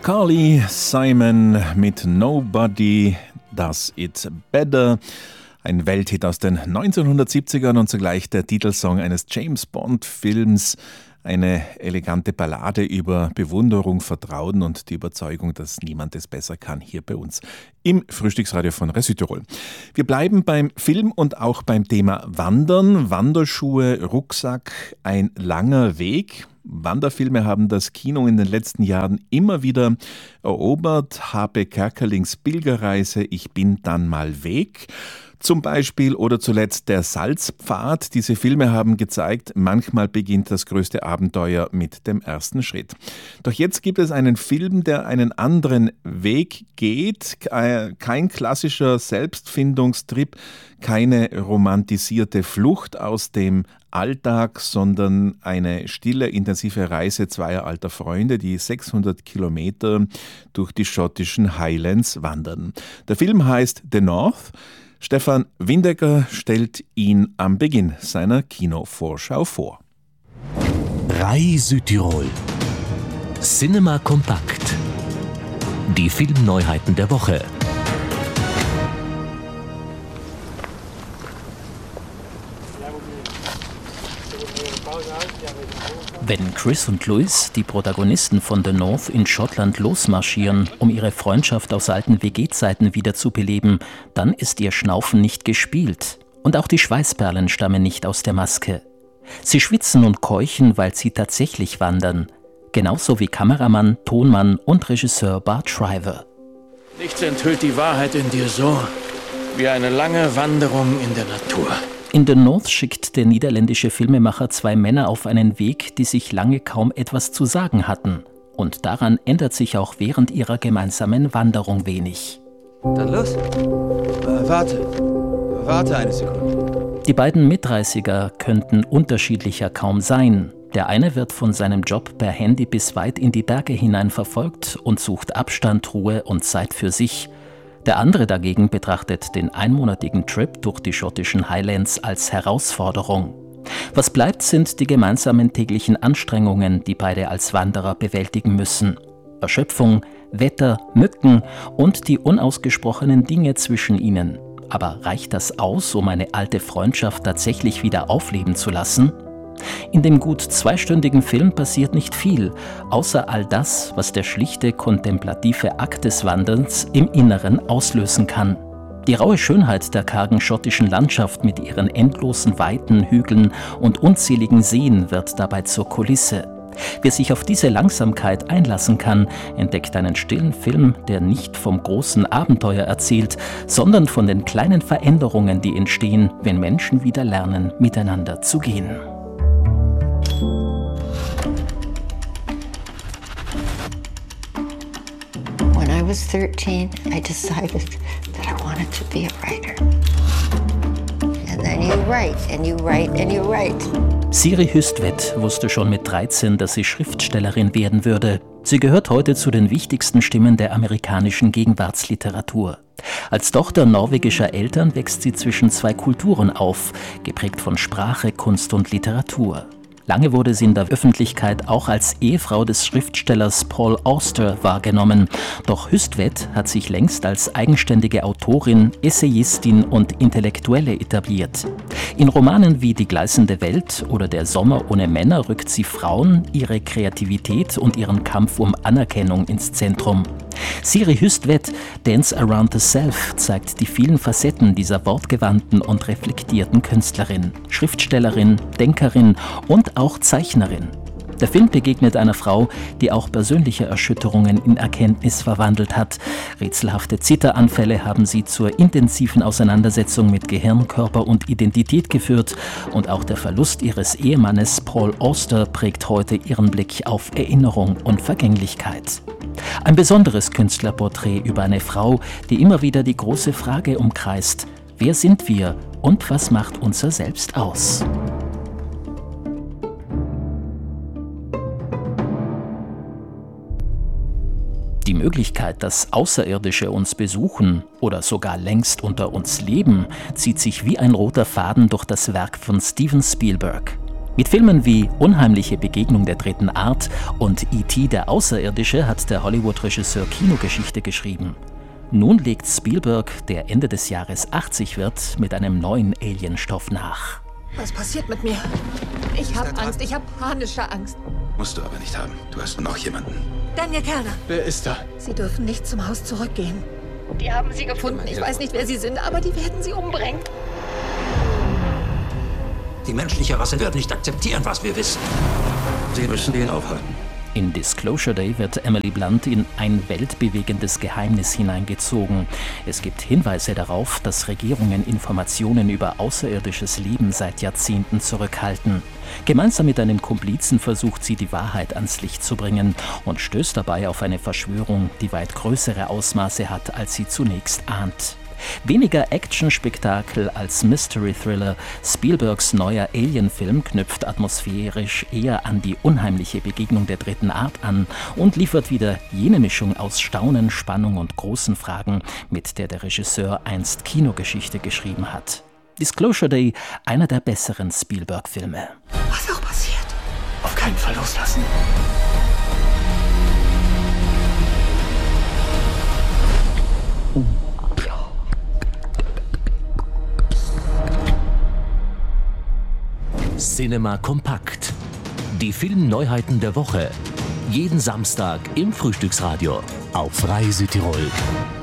Carly Simon mit Nobody Does It Better. Ein Welthit aus den 1970ern und zugleich der Titelsong eines James-Bond-Films. Eine elegante Ballade über Bewunderung, Vertrauen und die Überzeugung, dass niemand es besser kann, hier bei uns im Frühstücksradio von RAI Südtirol. Wir bleiben beim Film und auch beim Thema Wandern, Wanderschuhe, Rucksack, ein langer Weg. Wanderfilme haben das Kino in den letzten Jahren immer wieder erobert. Habe Kerkelings Pilgerreise, Ich bin dann mal weg. Zum Beispiel oder zuletzt Der Salzpfad. Diese Filme haben gezeigt, manchmal beginnt das größte Abenteuer mit dem ersten Schritt. Doch jetzt gibt es einen Film, der einen anderen Weg geht. Kein klassischer Selbstfindungstrip, keine romantisierte Flucht aus dem Alltag, sondern eine stille, intensive Reise zweier alter Freunde, die 600 Kilometer durch die schottischen Highlands wandern. Der Film heißt The North. Stefan Windecker stellt ihn am Beginn seiner Kinovorschau vor. RAI Südtirol. Cinema Kompakt. Die Filmneuheiten der Woche. Wenn Chris und Louis, die Protagonisten von The North, in Schottland losmarschieren, um ihre Freundschaft aus alten WG-Zeiten wieder zu beleben, dann ist ihr Schnaufen nicht gespielt. Und auch die Schweißperlen stammen nicht aus der Maske. Sie schwitzen und keuchen, weil sie tatsächlich wandern. Genauso wie Kameramann, Tonmann und Regisseur Bart Shriver. Nichts enthüllt die Wahrheit in dir so wie eine lange Wanderung in der Natur. In The North schickt der niederländische Filmemacher zwei Männer auf einen Weg, die sich lange kaum etwas zu sagen hatten. Und daran ändert sich auch während ihrer gemeinsamen Wanderung wenig. Dann los. Warte eine Sekunde. Die beiden Mitreißiger könnten unterschiedlicher kaum sein. Der eine wird von seinem Job per Handy bis weit in die Berge hinein verfolgt und sucht Abstand, Ruhe und Zeit für sich. Der andere dagegen betrachtet den einmonatigen Trip durch die schottischen Highlands als Herausforderung. Was bleibt, sind die gemeinsamen täglichen Anstrengungen, die beide als Wanderer bewältigen müssen. Erschöpfung, Wetter, Mücken und die unausgesprochenen Dinge zwischen ihnen. Aber reicht das aus, um eine alte Freundschaft tatsächlich wieder aufleben zu lassen? In dem gut zweistündigen Film passiert nicht viel, außer all das, was der schlichte, kontemplative Akt des Wanderns im Inneren auslösen kann. Die raue Schönheit der kargen schottischen Landschaft mit ihren endlosen Weiten, Hügeln und unzähligen Seen wird dabei zur Kulisse. Wer sich auf diese Langsamkeit einlassen kann, entdeckt einen stillen Film, der nicht vom großen Abenteuer erzählt, sondern von den kleinen Veränderungen, die entstehen, wenn Menschen wieder lernen, miteinander zu gehen. When I was 13, I decided that I wanted to be a writer. And then you write, and you write, and you write. Siri Hustvedt wusste schon mit 13, dass sie Schriftstellerin werden würde. Sie gehört heute zu den wichtigsten Stimmen der amerikanischen Gegenwartsliteratur. Als Tochter norwegischer Eltern wächst sie zwischen zwei Kulturen auf, geprägt von Sprache, Kunst und Literatur. Lange wurde sie in der Öffentlichkeit auch als Ehefrau des Schriftstellers Paul Auster wahrgenommen. Doch Hustvedt hat sich längst als eigenständige Autorin, Essayistin und Intellektuelle etabliert. In Romanen wie Die gleißende Welt oder Der Sommer ohne Männer rückt sie Frauen, ihre Kreativität und ihren Kampf um Anerkennung ins Zentrum. Siri Hustvedt, Dance Around the Self, zeigt die vielen Facetten dieser wortgewandten und reflektierten Künstlerin, Schriftstellerin, Denkerin und auch Zeichnerin. Der Film begegnet einer Frau, die auch persönliche Erschütterungen in Erkenntnis verwandelt hat. Rätselhafte Zitteranfälle haben sie zur intensiven Auseinandersetzung mit Gehirn, Körper und Identität geführt. Und auch der Verlust ihres Ehemannes Paul Auster prägt heute ihren Blick auf Erinnerung und Vergänglichkeit. Ein besonderes Künstlerporträt über eine Frau, die immer wieder die große Frage umkreist: Wer sind wir und was macht unser Selbst aus? Die Möglichkeit, dass Außerirdische uns besuchen oder sogar längst unter uns leben, zieht sich wie ein roter Faden durch das Werk von Steven Spielberg. Mit Filmen wie Unheimliche Begegnung der dritten Art und E.T. der Außerirdische hat der Hollywood-Regisseur Kinogeschichte geschrieben. Nun legt Spielberg, der Ende des Jahres 80 wird, mit einem neuen Alienstoff nach. Was passiert mit mir? Ich habe Angst, ich habe panische Angst. Musst du aber nicht haben. Du hast noch jemanden. Daniel Kerner. Wer ist da? Sie dürfen nicht zum Haus zurückgehen. Die haben sie gefunden. Ich weiß nicht, wer sie sind, aber die werden sie umbringen. Die menschliche Rasse wird nicht akzeptieren, was wir wissen. Sie müssen ihn aufhalten. In Disclosure Day wird Emily Blunt in ein weltbewegendes Geheimnis hineingezogen. Es gibt Hinweise darauf, dass Regierungen Informationen über außerirdisches Leben seit Jahrzehnten zurückhalten. Gemeinsam mit einem Komplizen versucht sie, die Wahrheit ans Licht zu bringen und stößt dabei auf eine Verschwörung, die weit größere Ausmaße hat, als sie zunächst ahnt. Weniger Action-Spektakel als Mystery-Thriller, Spielbergs neuer Alien-Film knüpft atmosphärisch eher an die unheimliche Begegnung der dritten Art an und liefert wieder jene Mischung aus Staunen, Spannung und großen Fragen, mit der der Regisseur einst Kinogeschichte geschrieben hat. Disclosure Day, einer der besseren Spielberg-Filme. Was auch passiert, Auf keinen Fall loslassen. Cinema Kompakt. Die Filmneuheiten der Woche. Jeden Samstag im Frühstücksradio auf Rai Südtirol.